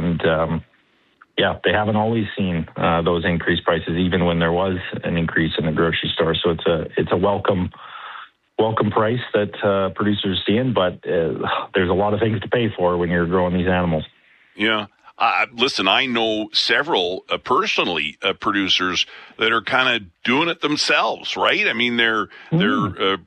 And they haven't always seen those increased prices, even when there was an increase in the grocery store. So it's a welcome price that producers are seeing, but there's a lot of things to pay for when you're growing these animals. Yeah. Listen, I know several producers that are kind of doing it themselves, right? I mean, they're and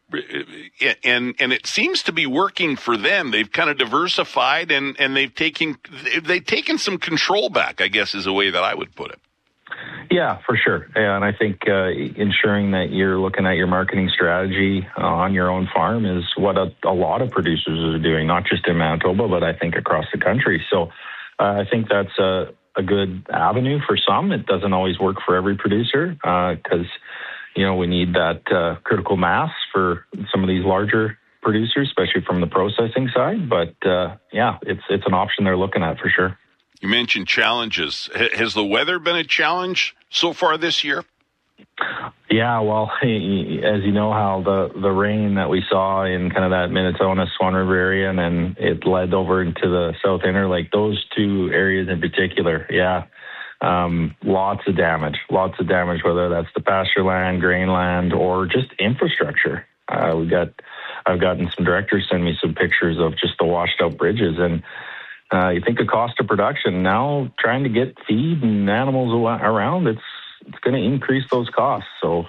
it seems to be working for them. They've kind of diversified and they've taken some control back, I guess is the way that I would put it. Yeah, for sure. And I think ensuring that you're looking at your marketing strategy on your own farm is what a lot of producers are doing, not just in Manitoba, but I think across the country. So I think that's a good avenue for some. It doesn't always work for every producer because, we need that critical mass for some of these larger producers, especially from the processing side. But, it's an option they're looking at for sure. You mentioned challenges. Has the weather been a challenge so far this year? Yeah, well, as you know, how the rain that we saw in kind of that Minnesota Swan River area, and then it led over into the South Interlake, those two areas in particular, lots of damage, whether that's the pasture land, grain land, or just infrastructure. I've gotten some directors send me some pictures of just the washed out bridges, and you think of cost of production now, trying to get feed and animals around, it's going to increase those costs. So,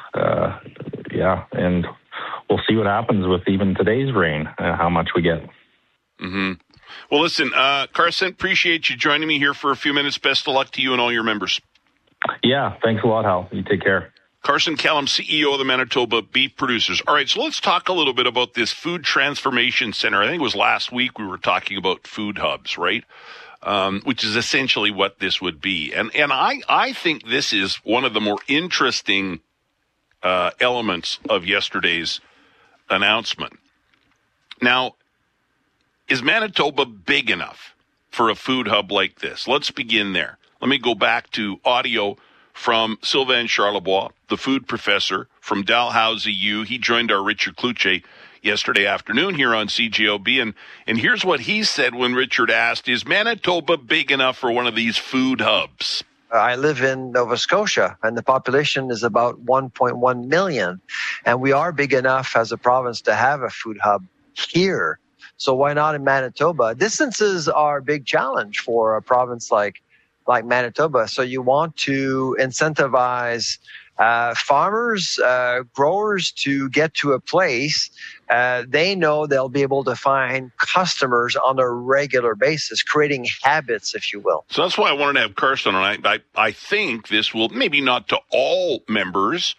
and we'll see what happens with even today's rain, how much we get. Mm-hmm. Well, listen, Carson, appreciate you joining me here for a few minutes. Best of luck to you and all your members. Yeah, thanks a lot, Hal. You take care. Carson Callum, CEO of the Manitoba Beef Producers. All right, so let's talk a little bit about this Food Transformation Center. I think it was last week we were talking about food hubs, right? Which is essentially what this would be. And I think this is one of the more interesting elements of yesterday's announcement. Now, is Manitoba big enough for a food hub like this? Let's begin there. Let me go back to audio from Sylvain Charlebois, the food professor from Dalhousie U. He joined our Richard Kluche yesterday afternoon here on CJOB, and here's what he said when Richard asked, is Manitoba big enough for one of these food hubs? I live in Nova Scotia, and the population is about 1.1 million, and we are big enough as a province to have a food hub here. So why not in Manitoba? Distances are a big challenge for a province like Manitoba. So you want to incentivize farmers, growers to get to a place they know they'll be able to find customers on a regular basis, creating habits, if you will. So that's why I wanted to have Carson on. I think this will, maybe not to all members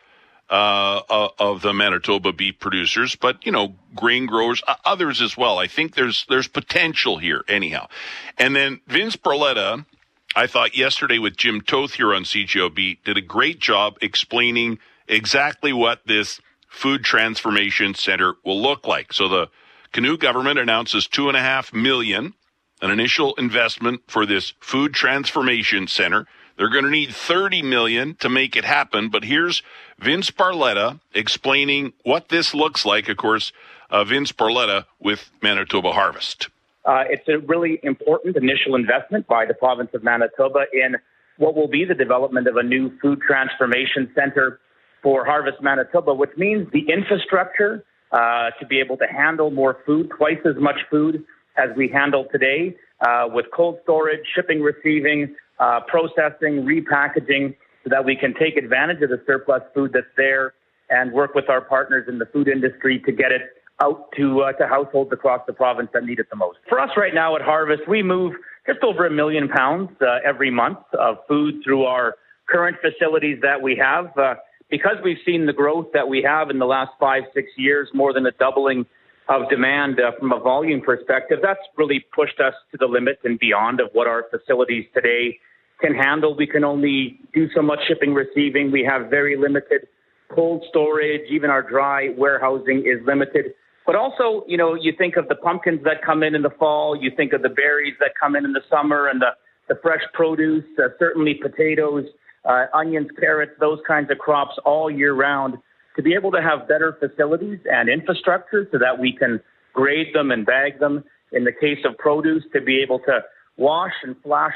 of the Manitoba Beef Producers, but, grain growers, others as well. I think there's potential here anyhow. And then Vince Barletta, I thought yesterday with Jim Toth here on CJOB, did a great job explaining exactly what this Food Transformation Center will look like. So the Canoe government announces $2.5 million, an initial investment for this Food Transformation Center. They're going to need $30 million to make it happen. But here's Vince Barletta explaining what this looks like. Of course, Vince Barletta with Manitoba Harvest. It's a really important initial investment by the province of Manitoba in what will be the development of a new food transformation center for Harvest Manitoba, which means the infrastructure to be able to handle more food, twice as much food as we handle today, with cold storage, shipping, receiving, processing, repackaging, so that we can take advantage of the surplus food that's there and work with our partners in the food industry to get it out to households across the province that need it the most. For us right now at Harvest, we move just over 1 million pounds every month of food through our current facilities that we have. Because we've seen the growth that we have in the last 5-6 years, more than a doubling of demand from a volume perspective, that's really pushed us to the limit and beyond of what our facilities today can handle. We can only do so much shipping, receiving. We have very limited cold storage. Even our dry warehousing is limited. But also, you think of the pumpkins that come in the fall, you think of the berries that come in the summer, and the fresh produce, certainly potatoes, onions, carrots, those kinds of crops all year round. To be able to have better facilities and infrastructure so that we can grade them and bag them. In the case of produce, to be able to wash and flash